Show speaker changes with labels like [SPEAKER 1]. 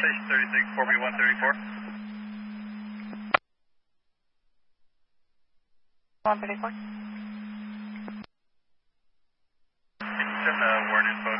[SPEAKER 1] Station 36, 4B134.
[SPEAKER 2] 134.
[SPEAKER 1] Can you send the word info